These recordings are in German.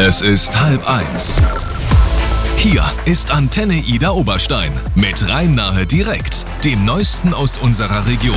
Es ist 12:30. Hier ist Antenne Ida Oberstein mit Rhein-Nahe direkt, dem Neuesten aus unserer Region.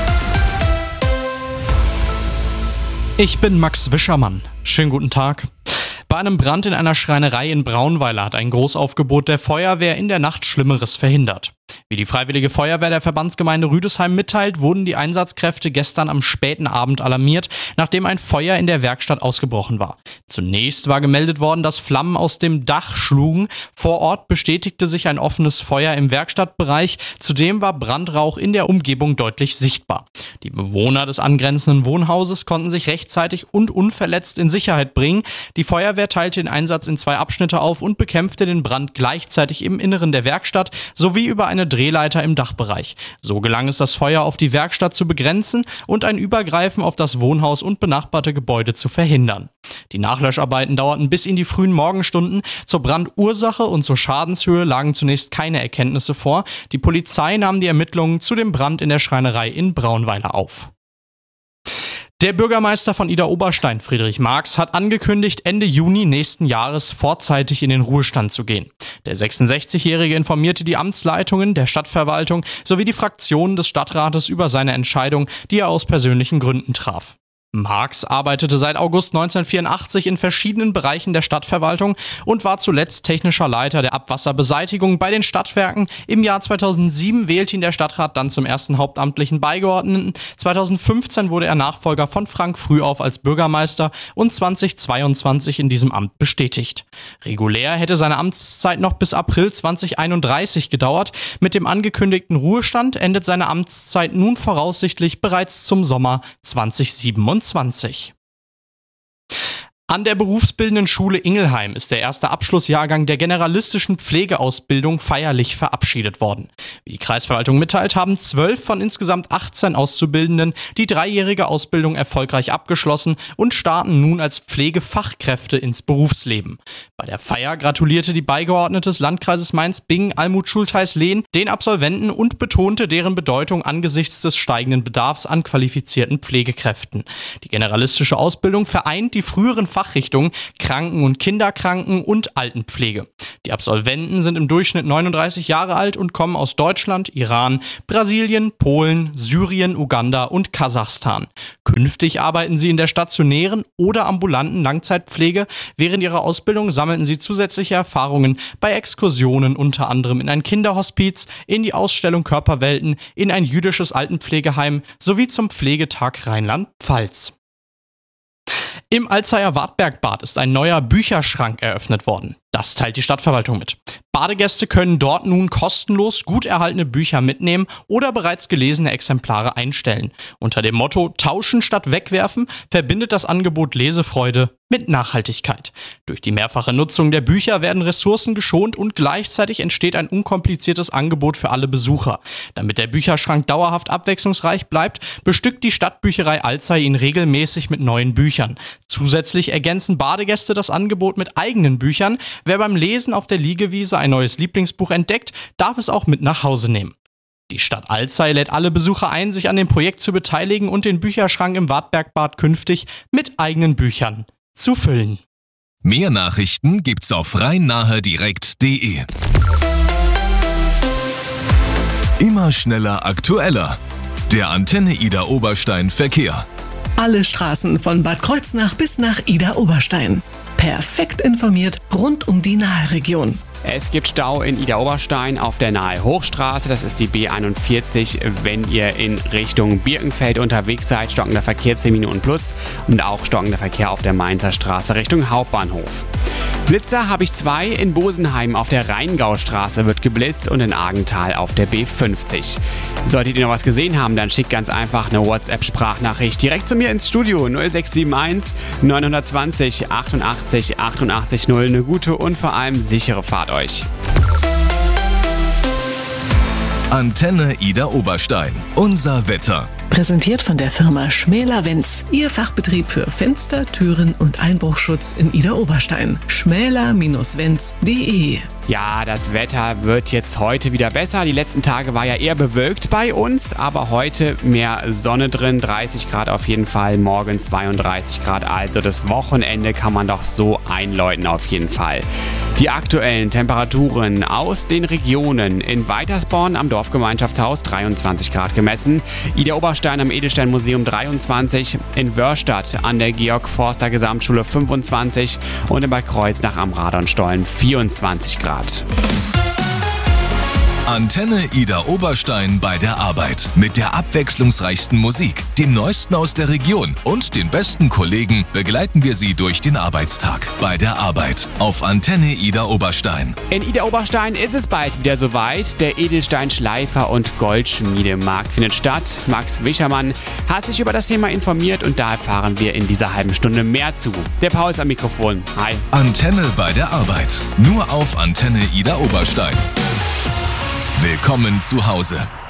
Ich bin Max Wischermann. Schönen guten Tag. Bei einem Brand in einer Schreinerei in Braunweiler hat ein Großaufgebot der Feuerwehr in der Nacht Schlimmeres verhindert. Wie die Freiwillige Feuerwehr der Verbandsgemeinde Rüdesheim mitteilt, wurden die Einsatzkräfte gestern am späten Abend alarmiert, nachdem ein Feuer in der Werkstatt ausgebrochen war. Zunächst war gemeldet worden, dass Flammen aus dem Dach schlugen. Vor Ort bestätigte sich ein offenes Feuer im Werkstattbereich. Zudem war Brandrauch in der Umgebung deutlich sichtbar. Die Bewohner des angrenzenden Wohnhauses konnten sich rechtzeitig und unverletzt in Sicherheit bringen. Die Feuerwehr teilte den Einsatz in 2 Abschnitte auf und bekämpfte den Brand gleichzeitig im Inneren der Werkstatt sowie über eine Drehleiter im Dachbereich. So gelang es, das Feuer auf die Werkstatt zu begrenzen und ein Übergreifen auf das Wohnhaus und benachbarte Gebäude zu verhindern. Die Nachlöscharbeiten dauerten bis in die frühen Morgenstunden. Zur Brandursache und zur Schadenshöhe lagen zunächst keine Erkenntnisse vor. Die Polizei nahm die Ermittlungen zu dem Brand in der Schreinerei in Braunweiler auf. Der Bürgermeister von Ida Oberstein, Friedrich Marx, hat angekündigt, Ende Juni nächsten Jahres vorzeitig in den Ruhestand zu gehen. Der 66-Jährige informierte die Amtsleitungen der Stadtverwaltung sowie die Fraktionen des Stadtrates über seine Entscheidung, die er aus persönlichen Gründen traf. Marx arbeitete seit August 1984 in verschiedenen Bereichen der Stadtverwaltung und war zuletzt technischer Leiter der Abwasserbeseitigung bei den Stadtwerken. Im Jahr 2007 wählte ihn der Stadtrat dann zum ersten hauptamtlichen Beigeordneten. 2015 wurde er Nachfolger von Frank Frühauf als Bürgermeister und 2022 in diesem Amt bestätigt. Regulär hätte seine Amtszeit noch bis April 2031 gedauert. Mit dem angekündigten Ruhestand endet seine Amtszeit nun voraussichtlich bereits zum Sommer 2027. An der berufsbildenden Schule Ingelheim ist der erste Abschlussjahrgang der generalistischen Pflegeausbildung feierlich verabschiedet worden. Wie die Kreisverwaltung mitteilt, haben 12 von insgesamt 18 Auszubildenden die 3-jährige Ausbildung erfolgreich abgeschlossen und starten nun als Pflegefachkräfte ins Berufsleben. Bei der Feier gratulierte die Beigeordnete des Landkreises Mainz-Bingen, Almut Schultheis-Lehn, den Absolventen und betonte deren Bedeutung angesichts des steigenden Bedarfs an qualifizierten Pflegekräften. Die generalistische Ausbildung vereint die früheren Fachrichtungen Kranken- und Kinderkranken- und Altenpflege. Die Absolventen sind im Durchschnitt 39 Jahre alt und kommen aus Deutschland, Iran, Brasilien, Polen, Syrien, Uganda und Kasachstan. Künftig arbeiten sie in der stationären oder ambulanten Langzeitpflege. Während ihrer Ausbildung sammelten sie zusätzliche Erfahrungen bei Exkursionen, unter anderem in ein Kinderhospiz, in die Ausstellung Körperwelten, in ein jüdisches Altenpflegeheim sowie zum Pflegetag Rheinland-Pfalz. Im Alzeyer Wartbergbad ist ein neuer Bücherschrank eröffnet worden. Das teilt die Stadtverwaltung mit. Badegäste können dort nun kostenlos gut erhaltene Bücher mitnehmen oder bereits gelesene Exemplare einstellen. Unter dem Motto Tauschen statt Wegwerfen verbindet das Angebot Lesefreude mit Nachhaltigkeit. Durch die mehrfache Nutzung der Bücher werden Ressourcen geschont und gleichzeitig entsteht ein unkompliziertes Angebot für alle Besucher. Damit der Bücherschrank dauerhaft abwechslungsreich bleibt, bestückt die Stadtbücherei Alzey ihn regelmäßig mit neuen Büchern. Zusätzlich ergänzen Badegäste das Angebot mit eigenen Büchern. Wer beim Lesen auf der Liegewiese ein neues Lieblingsbuch entdeckt, darf es auch mit nach Hause nehmen. Die Stadt Alzey lädt alle Besucher ein, sich an dem Projekt zu beteiligen und den Bücherschrank im Wartbergbad künftig mit eigenen Büchern zu füllen. Mehr Nachrichten gibt's auf rhein-nahe-direkt.de. Immer schneller, aktueller. Der Antenne Ida Oberstein Verkehr. Alle Straßen von Bad Kreuznach bis nach Ida Oberstein. Perfekt informiert rund um die Nahe-Region. Es gibt Stau in Ida Oberstein auf der Nahe Hochstraße, das ist die B41. Wenn ihr in Richtung Birkenfeld unterwegs seid, stockender Verkehr 10 Minuten plus und auch stockender Verkehr auf der Mainzer Straße Richtung Hauptbahnhof. Blitzer habe ich 2, in Bosenheim auf der Rheingaustraße wird geblitzt und in Argenthal auf der B50. Solltet ihr noch was gesehen haben, dann schickt ganz einfach eine WhatsApp-Sprachnachricht direkt zu mir ins Studio 0671 920 88 88 0. Eine gute und vor allem sichere Fahrt euch. Antenne Ida Oberstein. Unser Wetter. Präsentiert von der Firma Schmäler-Wenz, Ihr Fachbetrieb für Fenster, Türen und Einbruchschutz in Idar-Oberstein. schmäler-wenz.de. Ja, das Wetter wird jetzt heute wieder besser. Die letzten Tage war ja eher bewölkt bei uns, aber heute mehr Sonne drin, 30 Grad auf jeden Fall, morgen 32 Grad. Also das Wochenende kann man doch so einläuten auf jeden Fall. Die aktuellen Temperaturen aus den Regionen: in Weitersborn am Dorfgemeinschaftshaus 23 Grad gemessen, Idar-Oberstein am Edelstein-Museum 23, in Wörstadt an der Georg-Forster-Gesamtschule 25 und in Bad Kreuznach am Radonstollen 24 Grad. Antenne Idar-Oberstein bei der Arbeit. Mit der abwechslungsreichsten Musik, dem Neuesten aus der Region und den besten Kollegen begleiten wir Sie durch den Arbeitstag. Bei der Arbeit auf Antenne Idar-Oberstein. In Idar-Oberstein ist es bald wieder soweit. Der Edelstein-Schleifer- und Goldschmiedemarkt findet statt. Max Wischermann hat sich über das Thema informiert und da erfahren wir in dieser halben Stunde mehr zu. Der Paul ist am Mikrofon. Hi. Antenne bei der Arbeit. Nur auf Antenne Idar-Oberstein. Willkommen zu Hause.